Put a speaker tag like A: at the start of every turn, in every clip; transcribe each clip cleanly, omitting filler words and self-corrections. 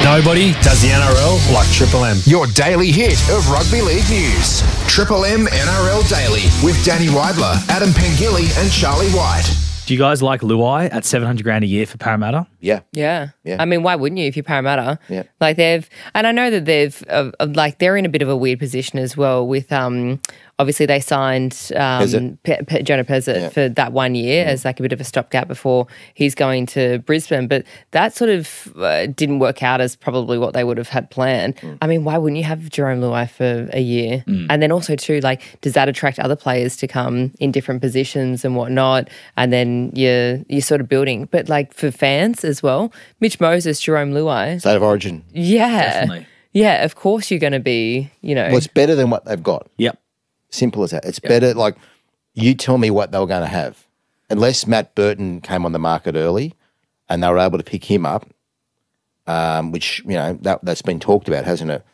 A: Nobody does the NRL like Triple M.
B: Your daily hit of rugby league news. Triple M NRL Daily with Danny Weidler, Adam Pengilly and Charlie White.
A: Do you guys like Luai at $700,000 a year for Parramatta?
C: Yeah.
D: Yeah.
C: Yeah.
D: I mean, why wouldn't you if you're Parramatta?
C: Yeah.
D: Like and I know that they're in a bit of a weird position as well with, obviously they signed Jonah Pezzett for that 1 year as like a bit of a stopgap before he's going to Brisbane. But that sort of didn't work out as probably what they would have had planned. I mean, why wouldn't you have Jerome Luai for a year? And then also too, like, does that attract other players to come in different positions and whatnot? And then you're sort of building. But like for fans as well, Mitch Moses, Jerome Luai.
C: State of origin.
D: Yeah.
A: Definitely.
D: Yeah, of course you're going to be,
C: Well, it's better than what they've got.
A: Yep.
C: Simple as that. It's better, like, you tell me what they were going to have. Unless Matt Burton came on the market early and they were able to pick him up, which, that's been talked about, hasn't it?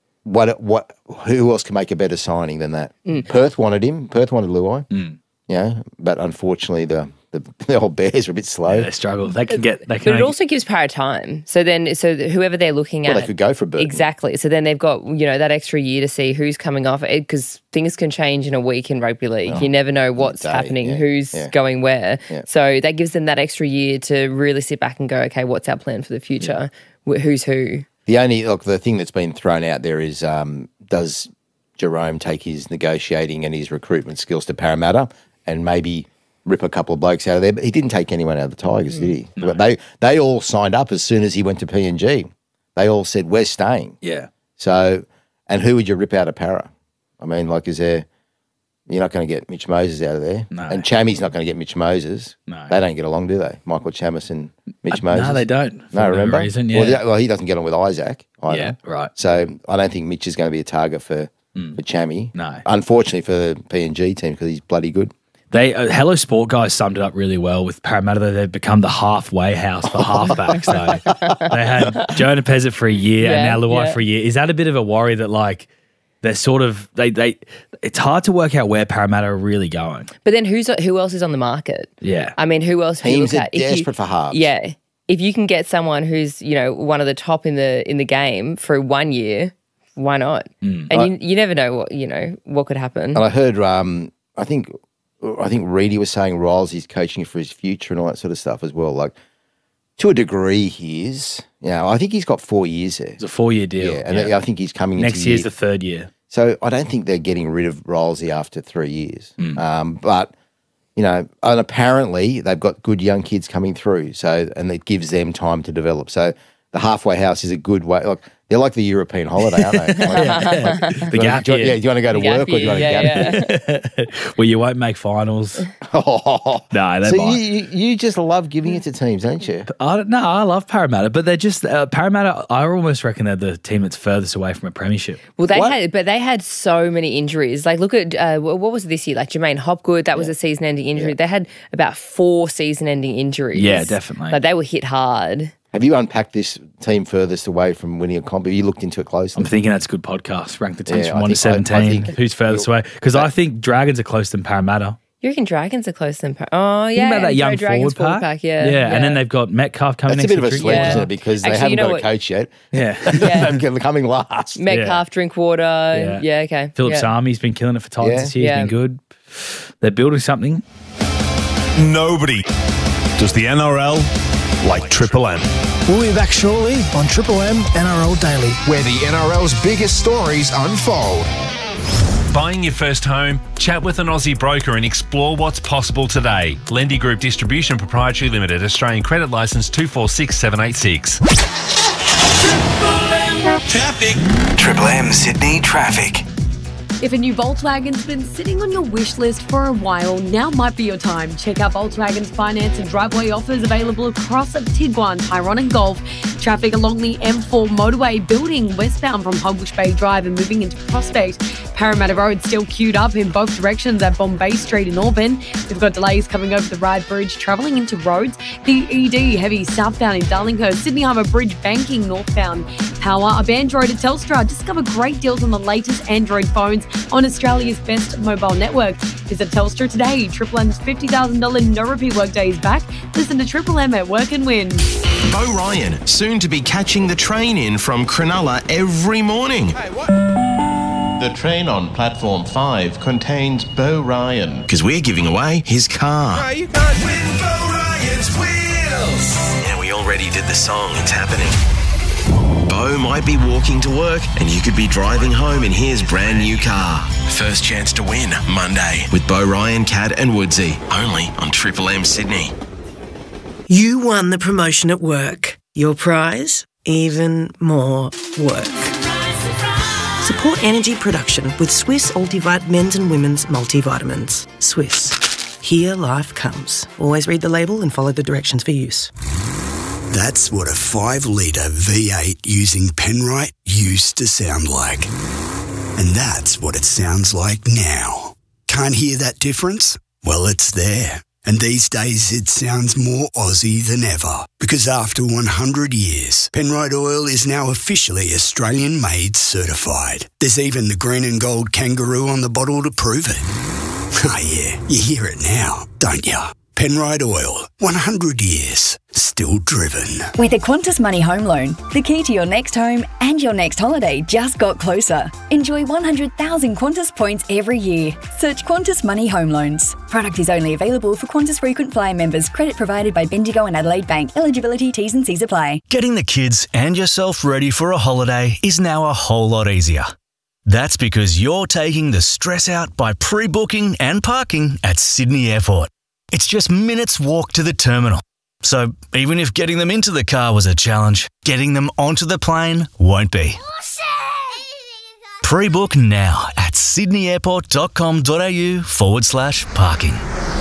C: Who else can make a better signing than that? Perth wanted him. Perth wanted Luai. But unfortunately the old Bears are a bit slow.
A: Yeah, they struggle. But
D: it also gives Parra time. So whoever they're looking at,
C: they could go for Burton.
D: Exactly. So then they've got that extra year to see who's coming off it, because things can change in a week in rugby league. You never know what's happening, who's going where. Yeah. So that gives them that extra year to really sit back and go, okay, what's our plan for the future? Who's who?
C: The thing that's been thrown out there is, does Jerome take his negotiating and his recruitment skills to Parramatta and maybe rip a couple of blokes out of there? But he didn't take anyone out of the Tigers, did he? No. They all signed up as soon as he went to PNG. They all said, we're staying.
A: Yeah.
C: So, and who would you rip out of Parra? I mean, you're not going to get Mitch Moses out of there. No. And Chammy's not going to get Mitch Moses. No. They don't get along, do they? Michael Chammas and Mitch Moses?
A: No, they don't.
C: No, remember?
A: Reason, yeah.
C: Well, he doesn't get on with Isaac either.
A: Yeah, right.
C: So I don't think Mitch is going to be a target for Chammy.
A: No.
C: Unfortunately for the PNG team, because he's bloody good.
A: Hello Sport guys summed it up really well with Parramatta. They've become the halfway house for halfbacks. So they had Jonah Pezzett for a year and now Luai for a year. Is that a bit of a worry that like they're sort of it's hard to work out where Parramatta are really going?
D: But then who else is on the market?
A: Yeah,
D: I mean, who else?
C: Teams are desperate for halves.
D: Yeah, if you can get someone who's one of the top in the game for 1 year, why not? And you never know what could happen.
C: And I heard I think Reedy was saying Riles coaching for his future and all that sort of stuff as well. Like, to a degree he is. I think he's got 4 years there.
A: It's a 4-year deal.
C: Yeah, and I think he's coming into
A: next year's the third year.
C: So I don't think they're getting rid of Riles after 3 years. But, and apparently they've got good young kids coming through, and it gives them time to develop. So the halfway house is a good way. Like, they're like the European holiday, aren't they?
A: The gap year.
C: Yeah, do you want to go to work or do you want to gap year?
A: Well, you won't make finals. No, they
C: so
A: might.
C: you just love giving it to teams, don't you?
A: I love Parramatta, but they're just Parramatta. I almost reckon they're the team that's furthest away from a premiership.
D: Well, they had so many injuries. Like, look at what was it this year? Like Jermaine Hopgood, that was a season-ending injury. Yeah. They had about 4 season-ending injuries.
A: Yeah, definitely.
D: Like, they were hit hard.
C: Have you unpacked this team furthest away from winning a comp? Have you looked into it closely?
A: I'm thinking that's a good podcast. Rank the teams from 1 to 17. Who's furthest away? Because I think Dragons are closer than Parramatta.
D: You reckon Dragons are closer than Parramatta? Oh, yeah.
A: Think about that young forward pack.
D: Yeah,
A: and then they've got Metcalf coming
C: next.
A: That's
C: a bit of a sledge, isn't it? Because they haven't got a coach yet.
A: Yeah.
C: They're coming last.
D: Metcalf, Drinkwater. Yeah, okay.
A: Phillips Army's been killing it for Tigers this year. He's been good. They're building something.
E: Nobody does the NRL like Triple M.
F: We'll be back shortly on Triple M NRL Daily,
B: where the NRL's biggest stories unfold.
G: Buying your first home? Chat with an Aussie broker and explore what's possible today. Lendy Group Distribution Proprietary Limited, Australian Credit Licence 246786.
E: Traffic.
H: Triple M Sydney traffic.
I: If a new Volkswagen's been sitting on your wish list for a while, now might be your time. Check out Volkswagen's finance and driveway offers available across Tiguan, Tyrone and Golf. Traffic along the M4 motorway building westbound from Hogbush Bay Drive and moving into Prospect. Parramatta Road still queued up in both directions at Bombay Street in Auburn. We've got delays coming over the Ryde Bridge travelling into Rhodes. The ED heavy southbound in Darlinghurst. Sydney Harbour Bridge banking northbound. Power up Android at Telstra. Discover great deals on the latest Android phones on Australia's best mobile network. Visit Telstra today. Triple M's $50,000 no repeat workday is back. Listen to Triple M at Work and Win.
J: Beau Ryan, soon to be catching the train in from Cronulla every morning. The train on platform 5 contains Beau Ryan. Because we're giving away his car.
E: No, you can't win Beau Ryan's wheels.
J: Yeah, we already did the song. It's happening. Beau might be walking to work and you could be driving home in his brand new car. First chance to win, Monday, with Beau Ryan, Cat and Woodsy. Only on Triple M Sydney.
K: You won the promotion at work. Your prize? Even more work. Support energy production with Swiss Ultivite men's and women's multivitamins. Swiss. Here life comes. Always read the label and follow the directions for use.
L: That's what a 5-litre V8 using Penrite used to sound like. And that's what it sounds like now. Can't hear that difference? Well, it's there. And these days it sounds more Aussie than ever. Because after 100 years, Penrite Oil is now officially Australian-made certified. There's even the green and gold kangaroo on the bottle to prove it. Oh yeah, you hear it now, don't you? Penrite Oil, 100 years, still driven.
M: With a Qantas Money home loan, the key to your next home and your next holiday just got closer. Enjoy 100,000 Qantas points every year. Search Qantas Money Home Loans. Product is only available for Qantas Frequent Flyer members. Credit provided by Bendigo and Adelaide Bank. Eligibility, T's and C's apply.
N: Getting the kids and yourself ready for a holiday is now a whole lot easier. That's because you're taking the stress out by pre-booking and parking at Sydney Airport. It's just minutes walk to the terminal. So even if getting them into the car was a challenge, getting them onto the plane won't be. Pre-book now at sydneyairport.com.au/parking.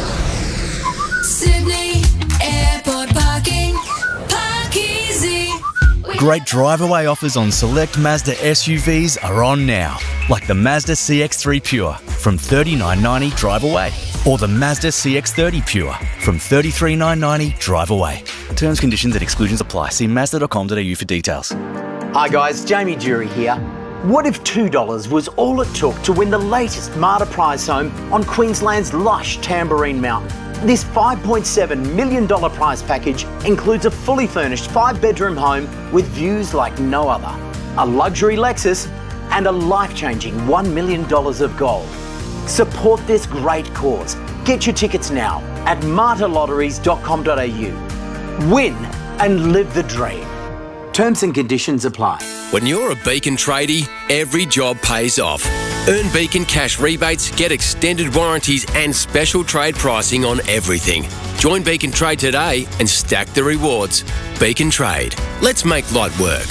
O: Sydney Airport parking. Park easy.
N: Great drive-away offers on select Mazda SUVs are on now, like the Mazda CX-3 Pure from $39.90 drive away, or the Mazda CX-30 Pure from $33,990 drive away. Terms, conditions and exclusions apply. See mazda.com.au for details.
P: Hi guys, Jamie Jury here. What if $2 was all it took to win the latest Marta Prize home on Queensland's lush Tamborine Mountain? This $5.7 million prize package includes a fully furnished 5-bedroom home with views like no other, a luxury Lexus, and a life-changing $1 million of gold. Support this great cause. Get your tickets now at martalotteries.com.au. Win and live the dream. Terms and conditions apply.
Q: When you're a Beacon tradie, every job pays off. Earn Beacon cash rebates, get extended warranties and special trade pricing on everything. Join Beacon Trade today and stack the rewards. Beacon Trade. Let's make light work.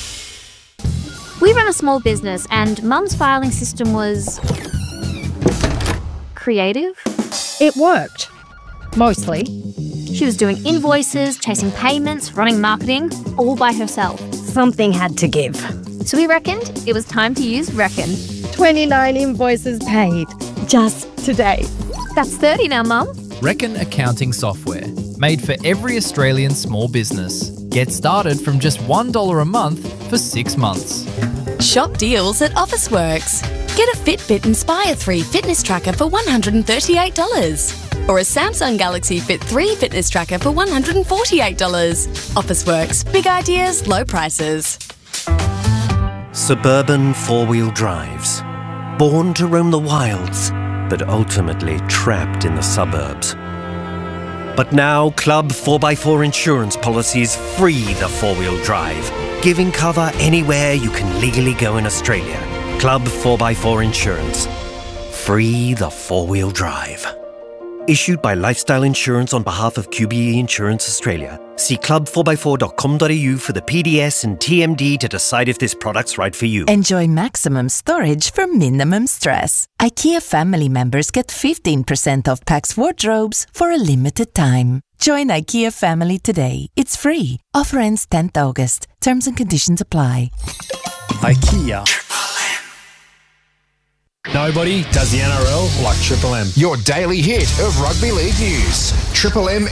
R: We run a small business and Mum's filing system was creative.
S: It worked. Mostly.
R: She was doing invoices, chasing payments, running marketing, all by herself.
S: Something had to give.
R: So we reckoned it was time to use Reckon.
S: 29 invoices paid. Just today.
R: That's 30 now, Mum.
T: Reckon accounting software. Made for every Australian small business. Get started from just $1 a month for 6 months.
U: Shop deals at Officeworks. Get a Fitbit Inspire 3 fitness tracker for $138. Or a Samsung Galaxy Fit 3 fitness tracker for $148. Officeworks. Big ideas, low prices.
V: Suburban four-wheel drives. Born to roam the wilds, but ultimately trapped in the suburbs. But now Club 4x4 insurance policies free the four-wheel drive, giving cover anywhere you can legally go in Australia. Club 4x4 Insurance. Free the four-wheel drive. Issued by Lifestyle Insurance on behalf of QBE Insurance Australia. See club4x4.com.au for the PDS and TMD to decide if this product's right for you.
W: Enjoy maximum storage for minimum stress. IKEA family members get 15% off Pax wardrobes for a limited time. Join IKEA family today. It's free. Offer ends 10th August. Terms and conditions apply.
F: IKEA.
E: Nobody does the NRL like Triple M.
B: Your daily hit of rugby league news. Triple M